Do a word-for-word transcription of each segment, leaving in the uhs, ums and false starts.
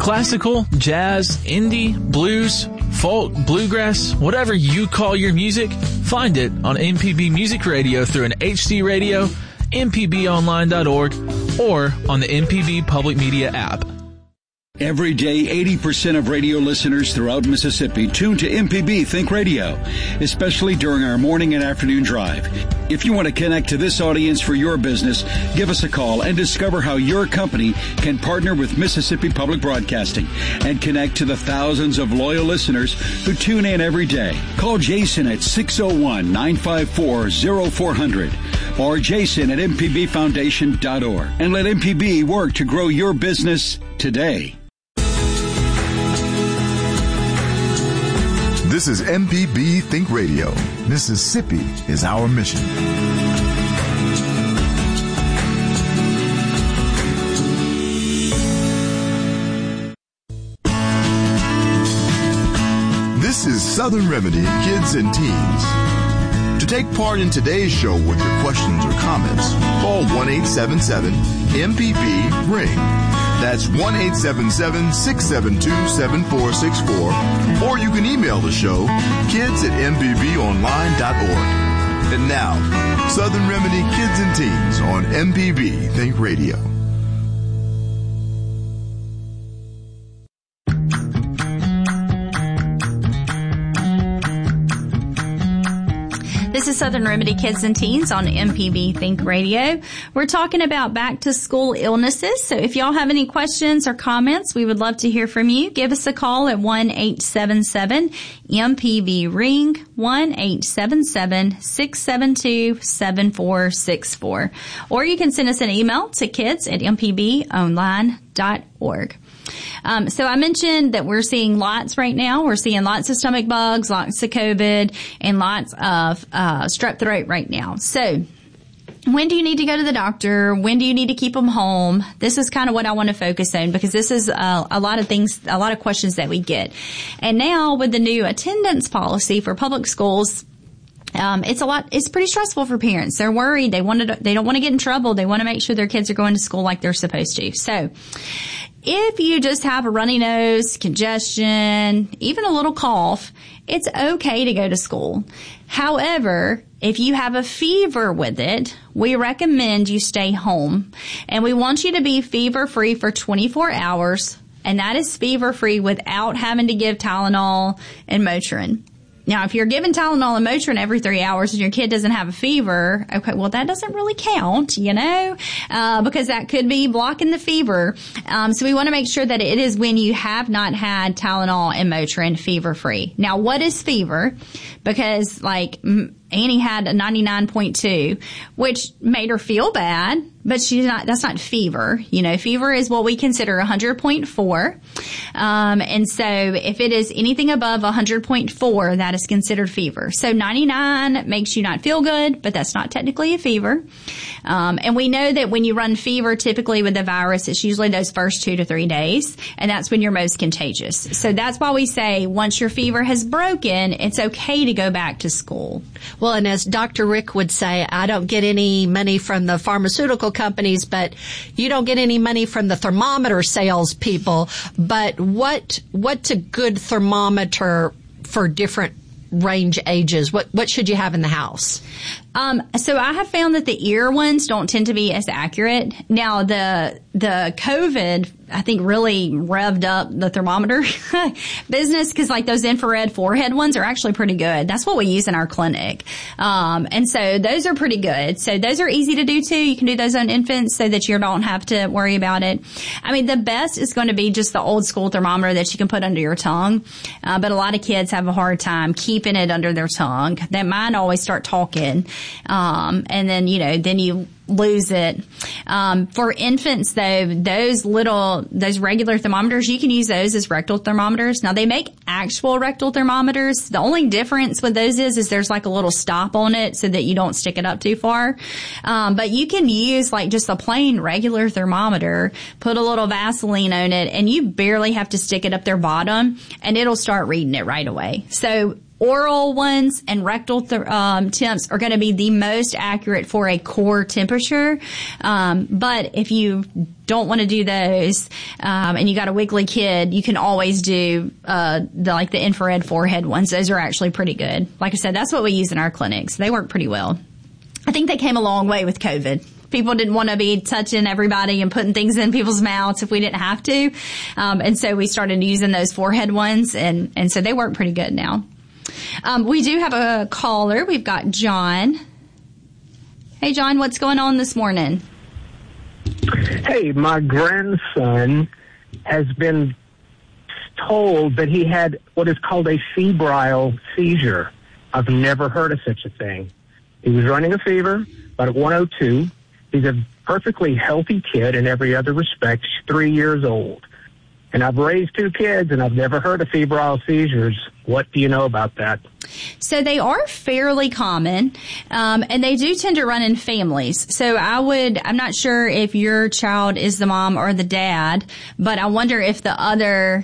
Classical, jazz, indie, blues, folk, bluegrass, whatever you call your music, find it on M P B Music Radio through an H D radio, m p b online dot org, or on the M P B Public Media app. Every day, eighty percent of radio listeners throughout Mississippi tune to M P B Think Radio, especially during our morning and afternoon drive. If you want to connect to this audience for your business, give us a call and discover how your company can partner with Mississippi Public Broadcasting and connect to the thousands of loyal listeners who tune in every day. Call Jason at six oh one, nine five four, oh four hundred or jason at m p b foundation dot org and let M P B work to grow your business today. This is M P B Think Radio. Mississippi is our mission. This is Southern Remedy Kids and Teens. To take part in today's show with your questions or comments, call one eight seven seven M P B ring. That's one eight seven seven, six seven two, seven four six four. Or you can email the show, kids at m p b online dot org. And now, Southern Remedy Kids and Teens on M P B Think Radio. This is Southern Remedy Kids and Teens on M P B Think Radio. We're talking about back to school illnesses. So if y'all have any questions or comments, we would love to hear from you. Give us a call at one eight seven seven M P B ring, one eight seven seven, six seven two, seven four six four. Or you can send us an email to kids at m p b online dot org. Um, so I mentioned that we're seeing lots right now. We're seeing lots of stomach bugs, lots of COVID, and lots of uh, strep throat right now. So when do you need to go to the doctor? When do you need to keep them home? This is kind of what I want to focus on because this is uh, a lot of things, a lot of questions that we get. And now with the new attendance policy for public schools, Um, it's a lot, it's pretty stressful for parents. They're worried. They want to, they don't want to get in trouble. They want to make sure their kids are going to school like they're supposed to. So if you just have a runny nose, congestion, even a little cough, it's okay to go to school. However, if you have a fever with it, we recommend you stay home. And we want you to be fever free for twenty-four hours. And that is fever free without having to give Tylenol and Motrin. Now, if you're giving Tylenol and Motrin every three hours and your kid doesn't have a fever, okay, well, that doesn't really count, you know, uh, because that could be blocking the fever. Um, so we want to make sure that it is when you have not had Tylenol and Motrin fever-free. Now, what is fever? Because, like, Annie had a ninety-nine point two, which made her feel bad, but she's not, that's not fever. You know, fever is what we consider one hundred point four. Um, and so if it is anything above one hundred point four, that is considered fever. So ninety-nine makes you not feel good, but that's not technically a fever. Um, and we know that when you run fever, typically with the virus, it's usually those first two to three days, and that's when you're most contagious. So that's why we say once your fever has broken, it's okay to go back to school. Well, and as Doctor Rick would say, I don't get any money from the pharmaceutical companies, but you don't get any money from the thermometer salespeople. But what what's a good thermometer for different range ages? What what should you have in the house? Um, so I have found that the ear ones don't tend to be as accurate. Now the the COVID, I think, really revved up the thermometer business because like those infrared forehead ones are actually pretty good. That's what we use in our clinic. Um, and so those are pretty good. So those are easy to do too. You can do those on infants so that you don't have to worry about it. I mean, the best is going to be just the old school thermometer that you can put under your tongue. Uh, but a lot of kids have a hard time keeping it under their tongue. That mine always start talking. Um, and then, you know, then you lose it. Um, for infants though, those little, those regular thermometers, you can use those as rectal thermometers. Now they make actual rectal thermometers. The only difference with those is, is there's like a little stop on it so that you don't stick it up too far. Um, but you can use like just a plain regular thermometer, put a little Vaseline on it, and you barely have to stick it up their bottom and it'll start reading it right away. So oral ones and rectal th- um, temps are going to be the most accurate for a core temperature. Um, but if you don't want to do those, um, and you got a wiggly kid, you can always do uh, the like the infrared forehead ones. Those are actually pretty good. Like I said, that's what we use in our clinics. They work pretty well. I think they came a long way with COVID. People didn't want to be touching everybody and putting things in people's mouths if we didn't have to. Um, and so we started using those forehead ones, and, and so they work pretty good now. Um, we do have a caller. We've got John. Hey, John, what's going on this morning? Hey, my grandson has been told that he had what is called a febrile seizure. I've never heard of such a thing. He was running a fever, about at one oh two. He's a perfectly healthy kid in every other respect. He's three years old. And I've raised two kids, and I've never heard of febrile seizures. What do you know about that? So they are fairly common, um, and they do tend to run in families. So I would, I'm not sure if your child is the mom or the dad, but I wonder if the other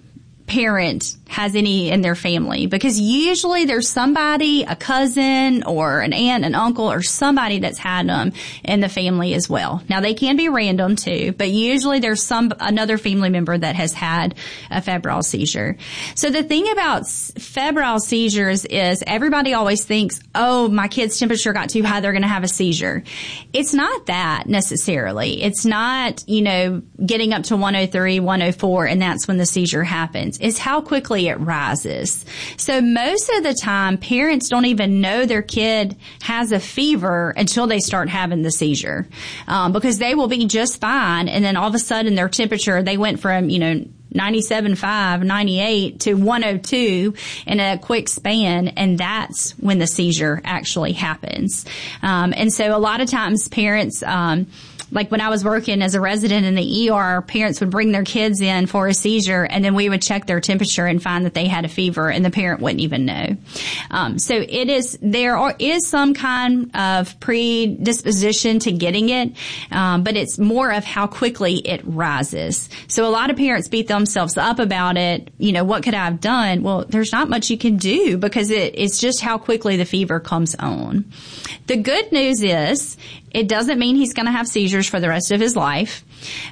parent has any in their family, because usually there's somebody, a cousin or an aunt, an uncle, or somebody that's had them in the family as well. Now they can be random too, but usually there's some another family member that has had a febrile seizure. So the thing about febrile seizures is everybody always thinks, oh, my kid's temperature got too high, they're going to have a seizure. It's not that necessarily. It's not, you know, getting up to one oh three, one oh four, and that's when the seizure happens. It's how quickly it rises. So most of the time, parents don't even know their kid has a fever until they start having the seizure, um, because they will be just fine, and then all of a sudden their temperature, they went from, you know, ninety-seven point five, ninety-eight to one oh two in a quick span, and that's when the seizure actually happens. Um, and so a lot of times parents, um, like when I was working as a resident in the E R, parents would bring their kids in for a seizure, and then we would check their temperature and find that they had a fever, and the parent wouldn't even know. Um, so it is, there are, is some kind of predisposition to getting it, um, but it's more of how quickly it rises. So a lot of parents beat themselves up about it. You know, what could I have done? Well, there's not much you can do, because it, it's just how quickly the fever comes on. The good news is, it doesn't mean he's going to have seizures for the rest of his life.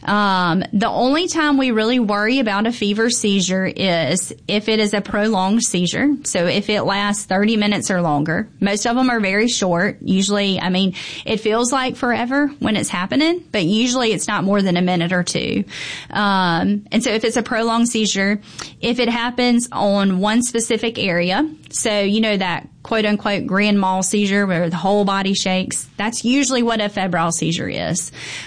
Um, the only time we really worry about a fever seizure is if it is a prolonged seizure. So if it lasts thirty minutes or longer. Most of them are very short. Usually, I mean, it feels like forever when it's happening, but usually it's not more than a minute or two. Um, and so if it's a prolonged seizure, if it happens on one specific area, so you know that quote unquote grand mal seizure where the whole body shakes, that's usually what a febrile seizure is.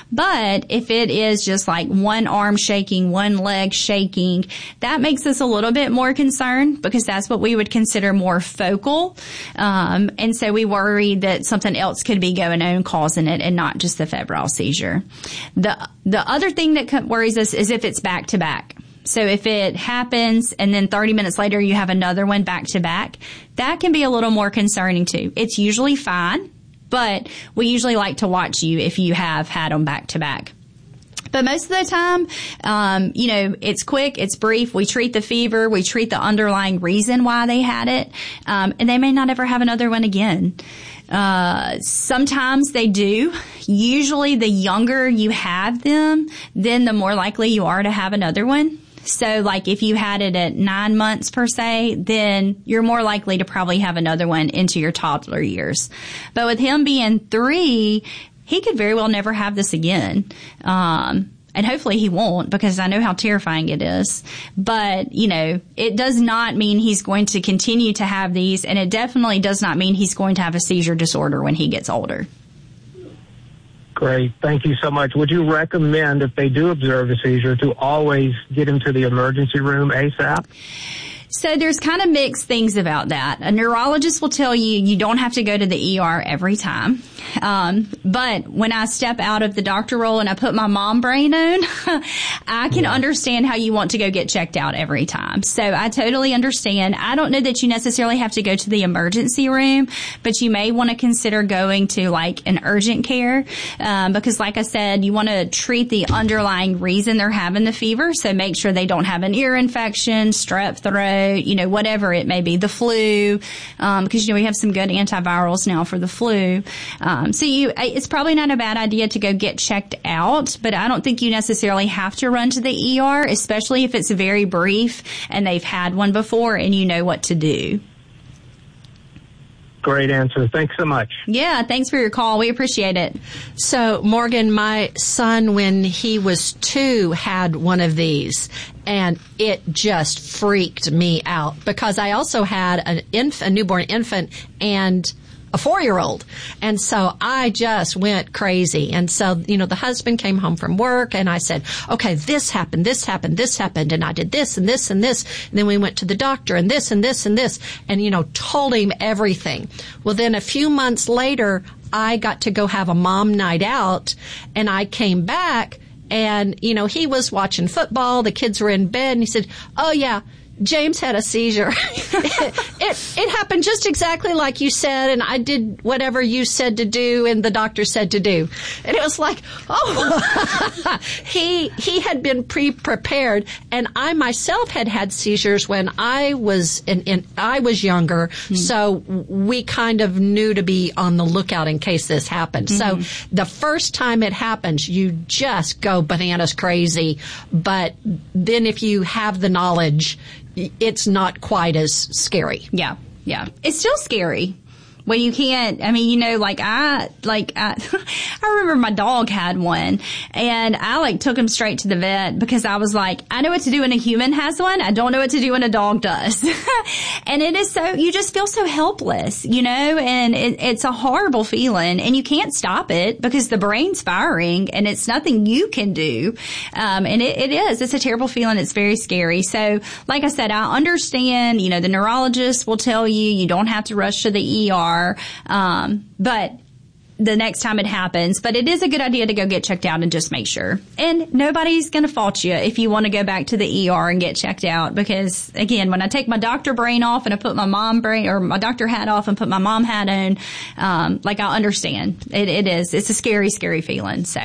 But if it is just like one arm shaking, one leg shaking, that makes us a little bit more concerned, because that's what we would consider more focal. Um, and so we worry that something else could be going on causing it, and not just the febrile seizure. The, the other thing that worries us is if it's back to back. So if it happens and then thirty minutes later you have another one back to back, that can be a little more concerning too. It's usually fine, but we usually like to watch you if you have had them back to back. But most of the time, um, you know, it's quick, it's brief. We treat the fever, we treat the underlying reason why they had it, um, and they may not ever have another one again. Uh, sometimes they do. Usually the younger you have them, then the more likely you are to have another one. So like if you had it at nine months per se, then you're more likely to probably have another one into your toddler years. But with him being three, he could very well never have this again. Um, and hopefully he won't, because I know how terrifying it is. But, you know, it does not mean he's going to continue to have these, and it definitely does not mean he's going to have a seizure disorder when he gets older. Great. Thank you so much. Would you recommend, if they do observe a seizure, to always get him to the emergency room ASAP? So there's kind of mixed things about that. A neurologist will tell you you don't have to go to the E R every time. Um, but when I step out of the doctor role and I put my mom brain on, I can yeah. understand how you want to go get checked out every time. So I totally understand. I don't know that you necessarily have to go to the emergency room, but you may want to consider going to like an urgent care, um, because like I said, you want to treat the underlying reason they're having the fever. So make sure they don't have an ear infection, strep throat, throat, you know, whatever it may be, the flu, um, because, you know, we have some good antivirals now for the flu. Um, so you, it's probably not a bad idea to go get checked out, but I don't think you necessarily have to run to the E R, especially if it's very brief and they've had one before and you know what to do. Great answer. Thanks so much. Yeah, thanks for your call. We appreciate it. So, Morgan, my son, when he was two, had one of these, and it just freaked me out because I also had an inf- a newborn infant and a four-year-old. And so I just went crazy. And so, you know, the husband came home from work and I said, okay, this happened, this happened, this happened, and I did this and this and this. And then we went to the doctor and this and this and this and, you know, told him everything. Well, then a few months later, I got to go have a mom night out and I came back and, you know, he was watching football. The kids were in bed and he said, oh, yeah, James had a seizure. it, it, it happened just exactly like you said, and I did whatever you said to do and the doctor said to do. And it was like, oh, he, he had been pre-prepared, and I myself had had seizures when I was in, in I was younger, mm-hmm. so we kind of knew to be on the lookout in case this happened. Mm-hmm. So the first time it happens, you just go bananas crazy, but then if you have the knowledge, it's not quite as scary. Yeah, yeah. It's still scary. Well, you can't, I mean, you know, like I, like I, I remember my dog had one and I like took him straight to the vet because I was like, I know what to do when a human has one. I don't know what to do when a dog does. And it is so, you just feel so helpless, you know, and it, it's a horrible feeling and you can't stop it because the brain's firing and it's nothing you can do. Um, and it, it is, it's a terrible feeling. It's very scary. So like I said, I understand, you know, the neurologist will tell you, you don't have to rush to the E R. Um, but the next time it happens, but it is a good idea to go get checked out and just make sure. And nobody's going to fault you if you want to go back to the E R and get checked out because again, when I take my doctor brain off and I put my mom brain or my doctor hat off and put my mom hat on, um, like I understand it, it is, it's a scary, scary feeling. So,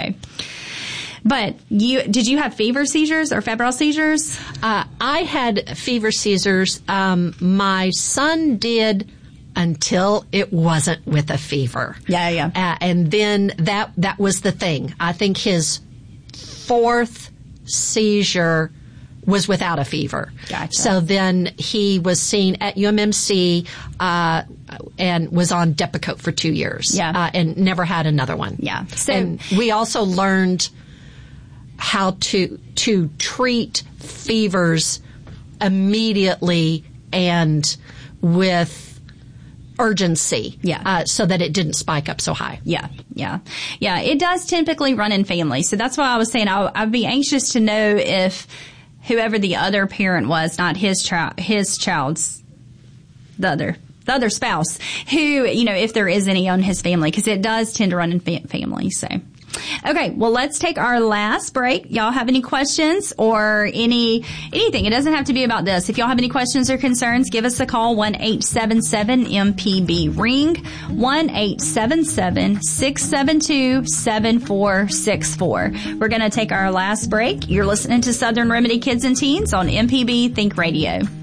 but you, did you have fever seizures or febrile seizures? Uh, I had fever seizures. Um, my son did until it wasn't with a fever. Yeah, yeah. Uh, and then that that was the thing. I think his fourth seizure was without a fever. Gotcha. So then he was seen at U M M C uh, and was on Depakote for two years. Yeah. Uh, and never had another one. Yeah. So, and we also learned how to to treat fevers immediately and with urgency, yeah, uh, so that it didn't spike up so high. Yeah, yeah, yeah. It does typically run in families, so that's why I was saying I, I'd be anxious to know if whoever the other parent was, not his child, his child's, the other, the other spouse, who, you know, if there is any on his family, because it does tend to run in fa- families. So. Okay, well, let's take our last break. Y'all have any questions or any anything? It doesn't have to be about this. If y'all have any questions or concerns, give us a call, one eight seven seven M P B ring, one eight seven seven six seven two seven four six four. We're going to take our last break. You're listening to Southern Remedy Kids and Teens on M P B Think Radio.